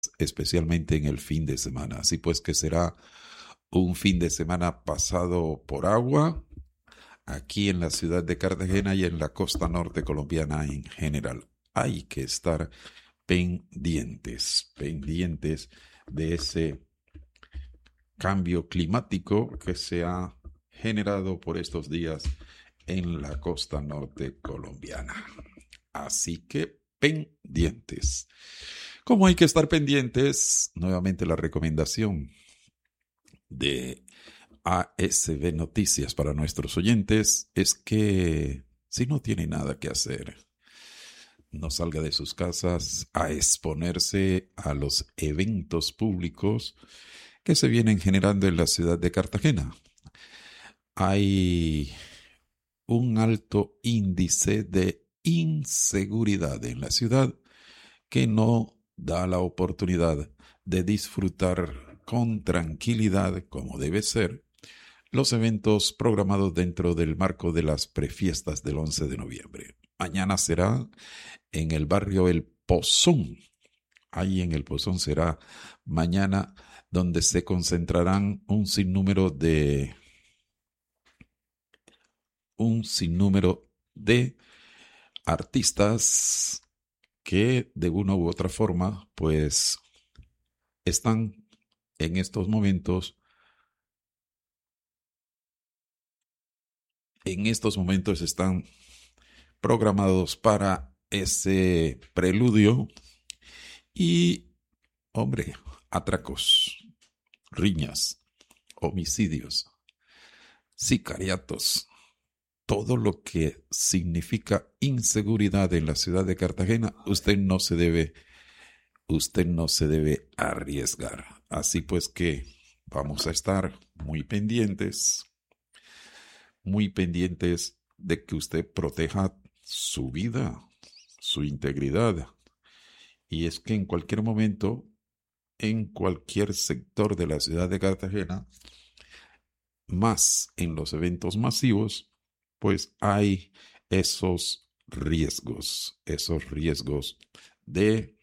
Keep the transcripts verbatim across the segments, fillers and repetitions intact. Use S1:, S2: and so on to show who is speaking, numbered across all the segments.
S1: especialmente en el fin de semana. Así pues que será un fin de semana pasado por agua aquí en la ciudad de Cartagena y en la costa norte colombiana en general. Hay que estar pendientes, pendientes de ese cambio climático que se ha generado por estos días en la costa norte colombiana. Así que pendientes. ¿Cómo hay que estar pendientes? Nuevamente la recomendación de A S B Noticias para nuestros oyentes es que si no tiene nada que hacer, no salga de sus casas a exponerse a los eventos públicos que se vienen generando en la ciudad de Cartagena. Hay un alto índice de inseguridad en la ciudad que no da la oportunidad de disfrutar con tranquilidad, como debe ser, los eventos programados dentro del marco de las prefiestas del once de noviembre. Mañana será en el barrio El Pozón. Ahí en El Pozón será mañana donde se concentrarán un sinnúmero de un sinnúmero de artistas que de una u otra forma pues están en estos momentos en estos momentos están programados para ese preludio y, hombre, atracos, riñas, homicidios, sicariatos, todo lo que significa inseguridad en la ciudad de Cartagena, usted no se debe, usted no se debe arriesgar. Así pues que vamos a estar muy pendientes, muy pendientes de que usted proteja su vida, su integridad. Y es que en cualquier momento, en cualquier sector de la ciudad de Cartagena, más en los eventos masivos, pues hay esos riesgos, esos riesgos de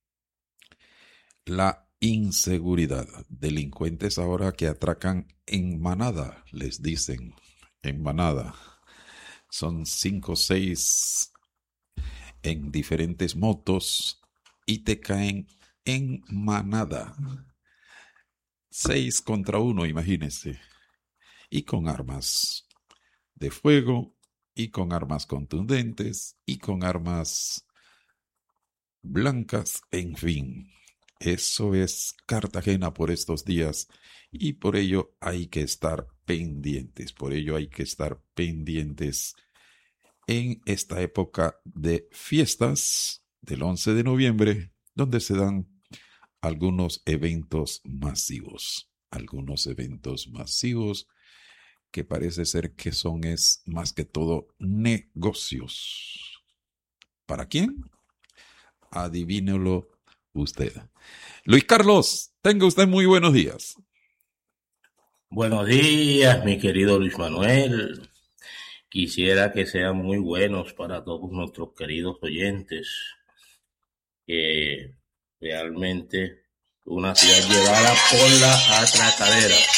S1: la inseguridad. Delincuentes ahora que atracan en manada, les dicen, en manada. Son cinco o seis en diferentes motos y te caen en manada. Seis contra uno, imagínense. Y con armas de fuego, y con armas contundentes, y con armas blancas, en fin. Eso es Cartagena por estos días y por ello hay que estar pendientes, por ello hay que estar pendientes en esta época de fiestas del once de noviembre, donde se dan algunos eventos masivos, algunos eventos masivos que parece ser que son es más que todo negocios. ¿Para quién? Adivínelo usted. Luis Carlos, tenga usted muy buenos días.
S2: Buenos días, mi querido Luis Manuel. Quisiera que sean muy buenos para todos nuestros queridos oyentes. Que realmente una ciudad llevada por la atracadera.